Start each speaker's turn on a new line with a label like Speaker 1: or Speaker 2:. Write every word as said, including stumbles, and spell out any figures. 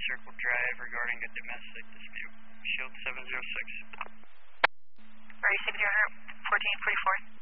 Speaker 1: Circle Drive regarding a domestic dispute. Shield seven zero six.
Speaker 2: Ready, seven zero fourteen forty-four.